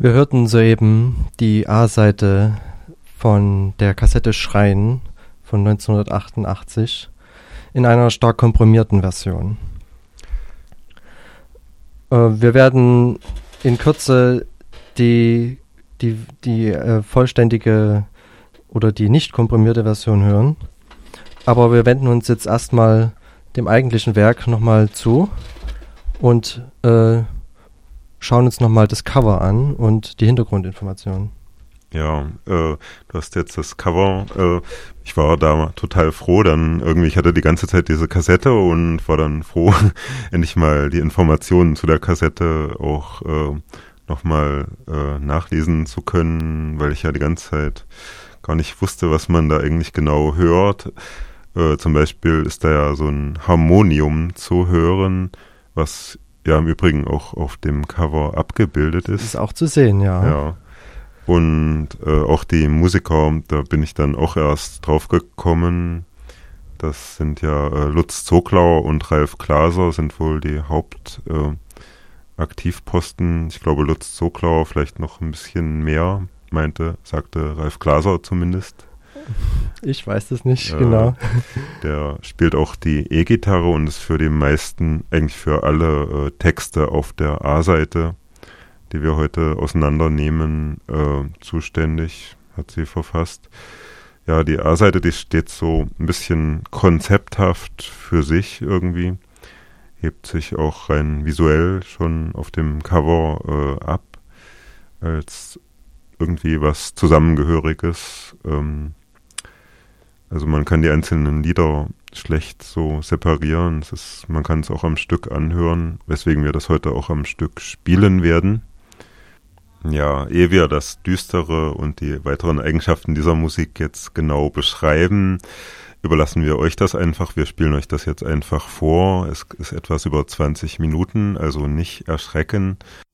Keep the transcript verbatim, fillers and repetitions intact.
Wir hörten soeben die A-Seite von der Kassette Schreien von neunzehnhundertachtundachtzig in einer stark komprimierten Version. Äh, wir werden in Kürze die, die, die äh, vollständige oder die nicht komprimierte Version hören, aber wir wenden uns jetzt erstmal dem eigentlichen Werk nochmal zu und äh, schauen uns nochmal das Cover an und die Hintergrundinformationen. Ja, äh, du hast jetzt das Cover, äh, ich war da total froh, dann irgendwie, ich hatte die ganze Zeit diese Kassette und war dann froh, endlich mal die Informationen zu der Kassette auch äh, nochmal äh, nachlesen zu können, weil ich ja die ganze Zeit gar nicht wusste, was man da eigentlich genau hört. Äh, zum Beispiel ist da ja so ein Harmonium zu hören, was ja im Übrigen auch auf dem Cover abgebildet ist. Das ist auch zu sehen, ja. Ja. Und äh, auch die Musiker, da bin ich dann auch erst drauf gekommen. Das sind ja äh, Lutz Zoklau und Ralf Glaser sind wohl die Hauptaktivposten. Äh, ich glaube Lutz Zoklau vielleicht noch ein bisschen mehr, meinte, sagte Ralf Glaser zumindest. Ich weiß das nicht, äh, genau. Der spielt auch die E-Gitarre und ist für die meisten, eigentlich für alle äh, Texte auf der A-Seite, die wir heute auseinandernehmen, äh, zuständig, hat sie verfasst. Ja, die A-Seite, die steht so ein bisschen konzepthaft für sich irgendwie, hebt sich auch rein visuell schon auf dem Cover äh, ab, als irgendwie was Zusammengehöriges. Ähm, also man kann die einzelnen Lieder schlecht so separieren. Es ist, man kann es auch am Stück anhören, weswegen wir das heute auch am Stück spielen werden. Ja, ehe wir das Düstere und die weiteren Eigenschaften dieser Musik jetzt genau beschreiben, überlassen wir euch das einfach. Wir spielen euch das jetzt einfach vor. Es ist etwas über zwanzig Minuten, also nicht erschrecken.